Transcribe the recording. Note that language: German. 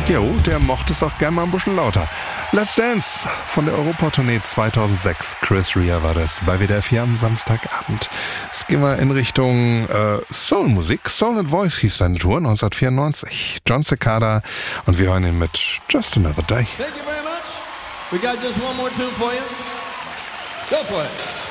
Jo, der mochte es auch gerne mal ein bisschen lauter. Let's Dance von der Europatournee 2006. Chris Rea war das bei WDR 4 am Samstagabend. Jetzt gehen wir in Richtung Soul-Musik. Soul and Voice hieß seine Tour 1994. John Cicada und wir hören ihn mit Just Another Day. Thank you very much. We got just one more tune for you. Go for it.